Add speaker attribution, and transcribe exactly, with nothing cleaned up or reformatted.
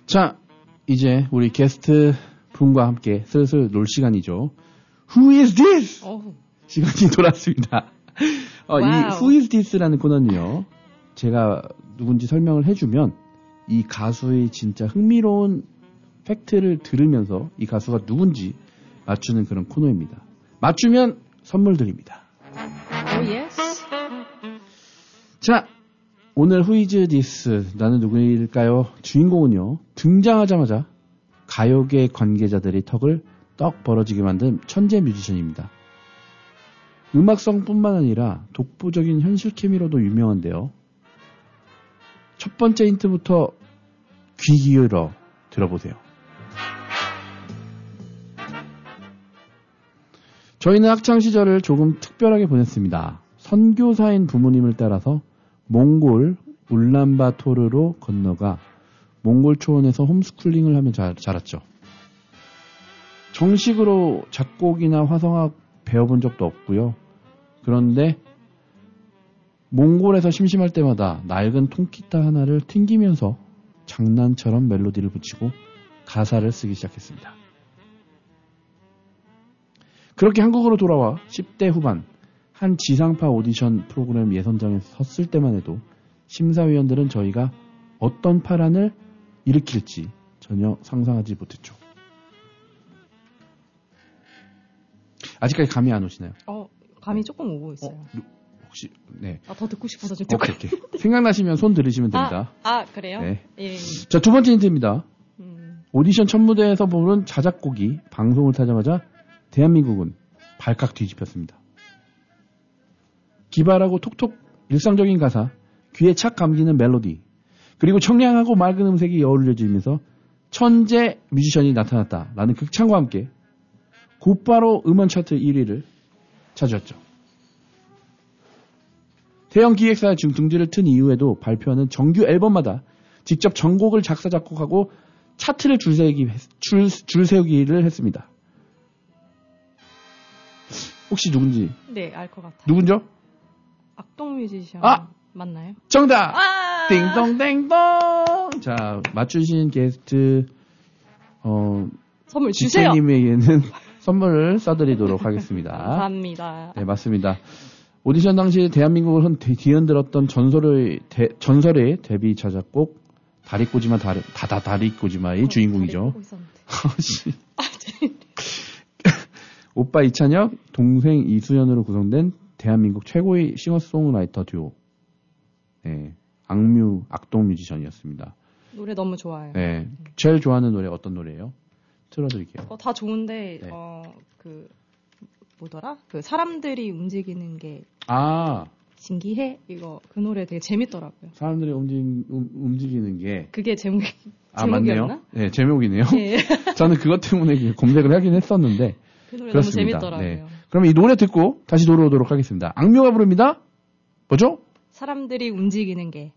Speaker 1: 자, 이제 우리 게스트 분과 함께 슬슬 놀 시간이죠. Who is this?
Speaker 2: 어후.
Speaker 1: 시간이 돌아왔습니다. 어, 이 Who is this라는 코너는요. 제가 누군지 설명을 해주면 이 가수의 진짜 흥미로운 팩트를 들으면서 이 가수가 누군지 맞추는 그런 코너입니다. 맞추면 선물 드립니다.
Speaker 2: 오, oh, 예스.
Speaker 1: 자, 오늘 Who is this? 나는 누구일까요? 주인공은요. 등장하자마자 가요계 관계자들의 턱을 떡 벌어지게 만든 천재 뮤지션입니다. 음악성뿐만 아니라 독보적인 현실 케미로도 유명한데요. 첫 번째 힌트부터 귀 기울여 들어보세요. 저희는 학창시절을 조금 특별하게 보냈습니다. 선교사인 부모님을 따라서 몽골 울란바토르로 건너가 몽골 초원에서 홈스쿨링을 하며 자, 자랐죠. 정식으로 작곡이나 화성악 배워본 적도 없고요. 그런데 몽골에서 심심할 때마다 낡은 통기타 하나를 튕기면서 장난처럼 멜로디를 붙이고 가사를 쓰기 시작했습니다. 그렇게 한국으로 돌아와 십 대 후반 한 지상파 오디션 프로그램 예선장에 섰을 때만 해도 심사위원들은 저희가 어떤 파란을 일으킬지 전혀 상상하지 못했죠. 아직까지 감이 안 오시나요?
Speaker 2: 어, 감이 조금 오고 있어요.
Speaker 1: 어, 혹시 네.
Speaker 2: 아, 더 듣고 싶어서 좀 듣고.
Speaker 1: 오케이, 오케이. 생각나시면 손 들으시면 됩니다.
Speaker 2: 아, 아 그래요?
Speaker 1: 네.
Speaker 2: 예.
Speaker 1: 자, 두 번째 힌트입니다.
Speaker 2: 음.
Speaker 1: 오디션 첫 무대에서 부른 자작곡이 방송을 타자마자 대한민국은 발칵 뒤집혔습니다. 기발하고 톡톡 일상적인 가사, 귀에 착 감기는 멜로디, 그리고 청량하고 맑은 음색이 어우러지면서 천재 뮤지션이 나타났다라는 극찬과 함께 곧바로 음원 차트 일 위를 차지했죠. 대형 기획사 중 등지를 튼 이후에도 발표하는 정규 앨범마다 직접 전곡을 작사 작곡하고 차트를 줄세우기, 줄, 줄세우기를 했습니다. 혹시 누군지?
Speaker 2: 네, 알 것 같아요.
Speaker 1: 누군죠?
Speaker 2: 악동 뮤지션
Speaker 1: 아!
Speaker 2: 맞나요?
Speaker 1: 정답!
Speaker 2: 아!
Speaker 1: 띵동댕동! 자, 맞추신 게스트 어,
Speaker 2: 선물 주세요!
Speaker 1: 지채님에게는 선물을 쏴드리도록 하겠습니다.
Speaker 2: 감사합니다.
Speaker 1: 네, 맞습니다. 오디션 당시 대한민국을 뒤흔들었던 전설의, 대, 전설의 데뷔 자작곡 다리꼬지마 다리, 다다 다리꼬지마의 어, 주인공이죠.
Speaker 2: 아,
Speaker 1: 오빠 이찬혁, 동생 이수연으로 구성된 대한민국 최고의 싱어송라이터 듀오. 네, 악뮤, 악동 뮤지션이었습니다.
Speaker 2: 노래 너무 좋아요.
Speaker 1: 네, 제일 좋아하는 노래 어떤 노래예요? 틀어드릴게요.
Speaker 2: 어, 다 좋은데,
Speaker 1: 네.
Speaker 2: 어, 그, 뭐더라? 그 사람들이 움직이는 게.
Speaker 1: 아.
Speaker 2: 신기해? 이거, 그 노래 되게 재밌더라고요.
Speaker 1: 사람들이 움직, 음, 움직이는 게.
Speaker 2: 그게 제목,
Speaker 1: 아,
Speaker 2: 제목이었나?
Speaker 1: 맞네요. 네, 제목이네요.
Speaker 2: 네.
Speaker 1: 저는 그것 때문에 검색을 하긴 했었는데.
Speaker 2: 그 노래
Speaker 1: 그렇습니다.
Speaker 2: 너무 재밌더라고요. 네.
Speaker 1: 그럼 이 노래 듣고 다시 돌아오도록 하겠습니다. 악뮤가 부릅니다. 뭐죠?
Speaker 2: 사람들이 움직이는 게.